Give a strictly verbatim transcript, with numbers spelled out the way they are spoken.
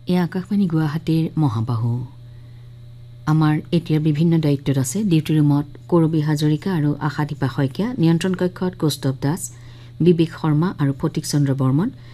এই আকাশবাণী গুৱাহাটীৰ মহাবাহু। আমাৰ এতিয়া বিভিন্ন দায়িত্বত আছে। ডিউটি ৰুমত কৰবী হাজৰিকা আৰু আশাদীপা শইকীয়া, নিয়ন্ত্ৰণ কক্ষত কৌস্তৱ দাস, বিবেক শৰ্মা আৰু ফটিক চন্দ্ৰ বৰ্মন,